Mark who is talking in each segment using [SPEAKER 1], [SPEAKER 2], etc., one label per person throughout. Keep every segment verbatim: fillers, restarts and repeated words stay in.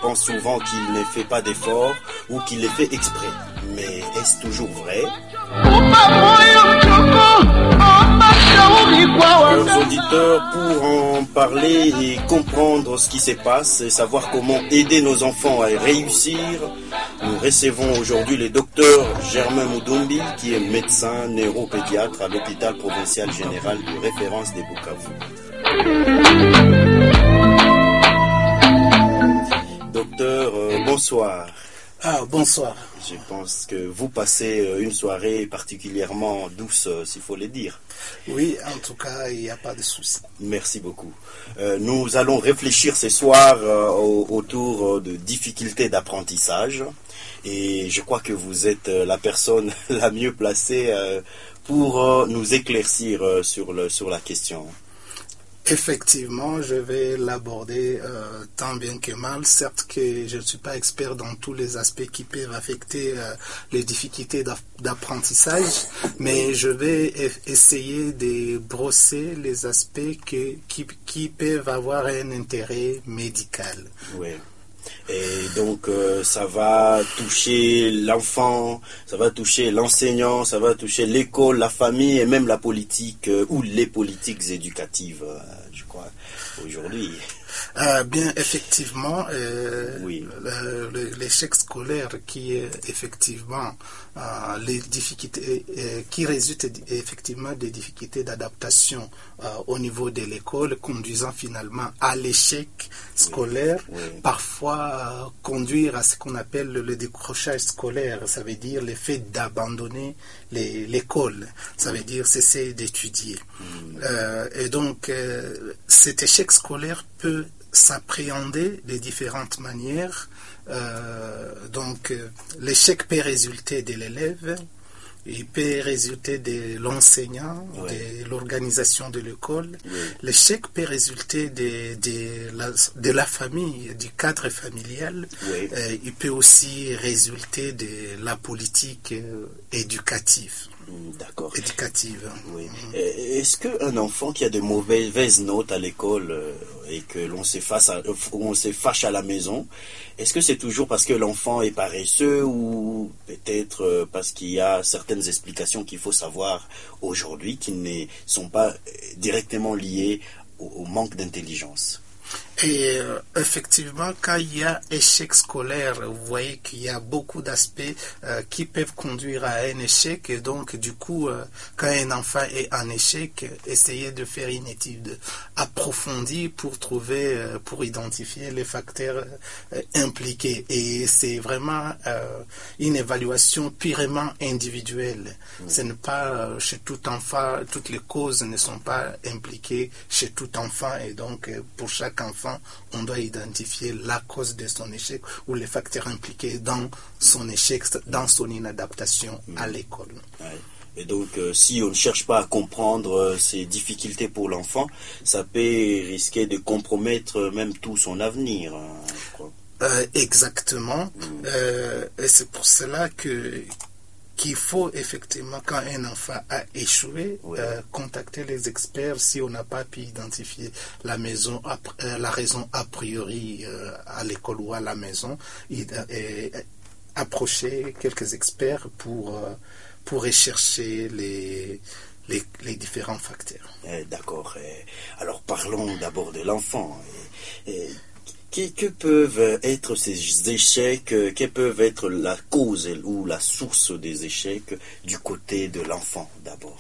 [SPEAKER 1] pense souvent qu'il ne fait pas d'efforts ou qu'il les fait exprès. Mais est-ce toujours vrai? Chers auditeurs, pour en parler et comprendre ce qui se passe et savoir comment aider nos enfants à réussir, nous recevons aujourd'hui le docteur Germain Moudoumbi, qui est médecin neuropédiatre à l'hôpital provincial général de référence de Bukavu. Docteur, euh, bonsoir.
[SPEAKER 2] Ah, bonsoir.
[SPEAKER 1] Je pense que vous passez une soirée particulièrement douce, s'il faut le dire.
[SPEAKER 2] Oui, en tout cas, il n'y a pas de souci.
[SPEAKER 1] Merci beaucoup. Euh, nous allons réfléchir ce soir euh, autour de difficultés d'apprentissage. Et je crois que vous êtes la personne la mieux placée euh, pour euh, nous éclaircir euh, sur, le, sur la question.
[SPEAKER 2] Effectivement, je vais l'aborder euh, tant bien que mal. Certes que je ne suis pas expert dans tous les aspects qui peuvent affecter euh, les difficultés d'apprentissage, mais je vais essayer de brosser les aspects que, qui, qui peuvent avoir un intérêt médical.
[SPEAKER 1] Oui. Et donc euh, ça va toucher l'enfant, ça va toucher l'enseignant, ça va toucher l'école, la famille et même la politique euh, ou les politiques éducatives, euh, je crois, aujourd'hui.
[SPEAKER 2] Euh, bien, effectivement, euh,
[SPEAKER 1] oui.
[SPEAKER 2] l'échec scolaire qui est effectivement euh, les difficultés, euh, qui résulte effectivement des difficultés d'adaptation euh, au niveau de l'école, conduisant finalement à l'échec scolaire,
[SPEAKER 1] oui. Oui.
[SPEAKER 2] parfois euh, conduire à ce qu'on appelle le, le décrochage scolaire, ça veut dire le fait d'abandonner l'école, ça veut dire cesser d'étudier. Mm. Euh, et donc, euh, cet échec scolaire peut s'appréhender de différentes manières. Euh, donc, euh, l'échec peut résulter de l'élève, il peut résulter de l'enseignant, oui. de l'organisation de l'école. Oui. L'échec peut résulter de, de, la, de la famille, du cadre familial. Oui. Euh, il peut aussi résulter de la politique euh, éducative.
[SPEAKER 1] D'accord.
[SPEAKER 2] Éducative.
[SPEAKER 1] Oui. Est-ce qu'un enfant qui a de mauvaises notes à l'école euh, et que l'on se fâche à, on se fâche à la maison, est-ce que c'est toujours parce que l'enfant est paresseux ou peut-être euh, parce qu'il y a certaines explications qu'il faut savoir aujourd'hui qui ne sont pas directement liées au, au manque d'intelligence?
[SPEAKER 2] Et euh, effectivement, quand il y a échec scolaire, vous voyez qu'il y a beaucoup d'aspects euh, qui peuvent conduire à un échec. Et donc, du coup, euh, quand un enfant est en échec, essayez de faire une étude approfondie pour trouver, euh, pour identifier les facteurs euh, impliqués. Et c'est vraiment euh, une évaluation purement individuelle. Mmh. Ce n'est pas euh, chez tout enfant, toutes les causes ne sont pas impliquées chez tout enfant. Et donc, euh, pour chaque enfant, on doit identifier la cause de son échec ou les facteurs impliqués dans son échec, dans son inadaptation à l'école.
[SPEAKER 1] Ouais. Et donc, euh, si on ne cherche pas à comprendre euh, ces difficultés pour l'enfant, ça peut risquer de compromettre même tout son avenir. Hein, je crois.
[SPEAKER 2] Euh, exactement. Mmh. Euh, et c'est pour cela que qu'il faut effectivement, quand un enfant a échoué, oui. euh, contacter les experts si on n'a pas pu identifier la, maison, euh, la raison a priori euh, à l'école ou à la maison, et, et, et approcher quelques experts pour, euh, pour rechercher les, les, les différents facteurs.
[SPEAKER 1] Eh, d'accord. Eh, alors parlons d'abord de l'enfant. Eh, eh, Que, que peuvent être ces échecs, que peuvent être la cause ou la source des échecs du côté de l'enfant d'abord?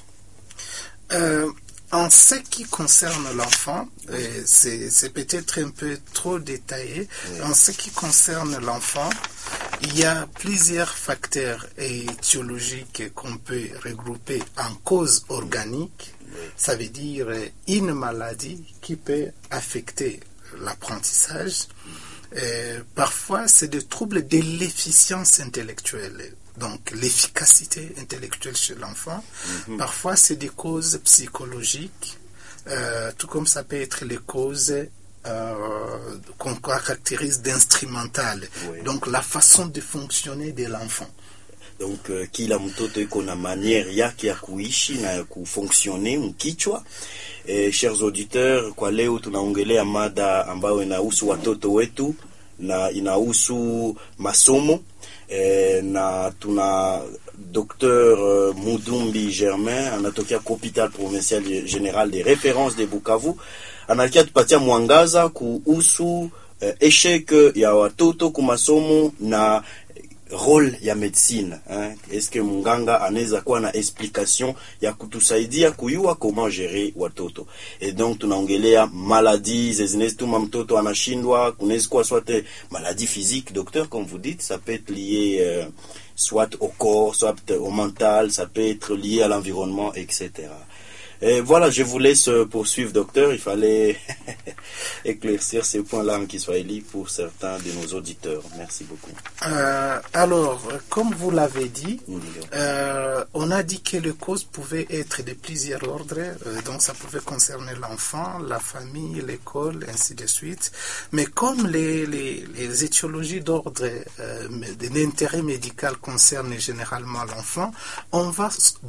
[SPEAKER 2] euh, En ce qui concerne l'enfant, oui. c'est peut-être un peu trop détaillé, oui. En ce qui concerne l'enfant, il y a plusieurs facteurs étiologiques qu'on peut regrouper en cause organique, oui. Ça veut dire une maladie qui peut affecter l'apprentissage. Euh, parfois, c'est des troubles de l'efficience intellectuelle, donc l'efficacité intellectuelle chez l'enfant. Mm-hmm. Parfois, c'est des causes psychologiques, euh, tout comme ça peut être les causes euh, qu'on caractérise d'instrumentales, oui. Donc la façon de fonctionner de l'enfant.
[SPEAKER 1] Donc uh, kila mtoto iko na manière yake ya kuishi na ya kufonctionner mkichwa. E, chers auditeurs, kwa leo tunaongelea mada ambayo inahusu watoto wetu na inahusu masomo eh, na tuna Docteur uh, Mudumbi Germain anatokea Hôpital Provincial Général de Référence de Bukavu, anakia tupatia mwangaza kuhusu uh, eshek ya watoto kumasomo na role ya medicine hein. Est-ce que munganga anaweza kuwa na explication ya kutusaidia kuyua comment gérer watoto? Et donc tunaongelea maladies zinazotuma mtoto anashindwa, kunaweza kuwa soit maladie physique, docteur, comme vous dites, ça peut être lié euh, soit au corps, soit au mental, ça peut être lié à l'environnement, et cetera. Et voilà, je vous laisse poursuivre, docteur. Il fallait éclaircir ces points-là en Kiswahili pour certains de nos auditeurs. Merci beaucoup.
[SPEAKER 2] Euh, alors, comme vous l'avez dit, euh, on a dit que les causes pouvaient être de plusieurs ordres. Euh, donc, ça pouvait concerner l'enfant, la famille, l'école, ainsi de suite. Mais comme les, les, les étiologies d'ordre euh, d'intérêt médical concernent généralement l'enfant, on va,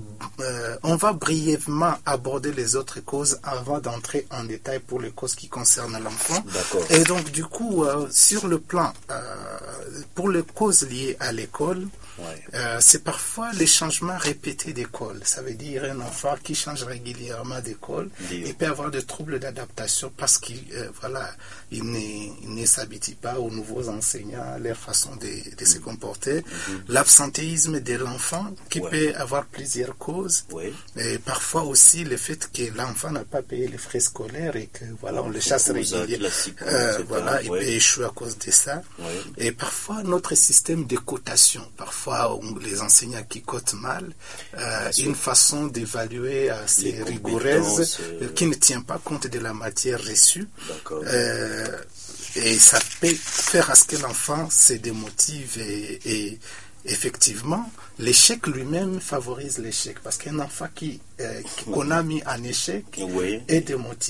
[SPEAKER 2] euh, on va brièvement aborder aborder les autres causes avant d'entrer en détail pour les causes qui concernent l'enfant. Et donc, du coup, euh, sur le plan, euh, pour les causes liées à l'école, ouais. euh, c'est parfois les changements répétés d'école. Ça veut dire un enfant qui change régulièrement d'école, il peut avoir des troubles d'adaptation parce qu'il euh, voilà, il ne, ne s'habitue pas aux nouveaux enseignants, leur façon de, de se comporter. Mm-hmm. L'absentéisme de l'enfant qui ouais. peut avoir plusieurs causes. Ouais. Et parfois aussi le fait que l'enfant n'a pas payé les frais scolaires et que voilà on le chasse régulièrement, euh, voilà il ouais. peut échouer à cause de ça. Ouais. Et parfois notre système de cotation, parfois on, les enseignants qui cotent mal, euh, une façon d'évaluer assez rigoureuse euh... qui ne tient pas compte de la matière reçue. Euh, et ça peut faire à ce que l'enfant se démotive et, et effectivement, l'échec lui-même favorise l'échec parce qu'un enfant qui euh, qu'on a mis en échec oui. est démotivé.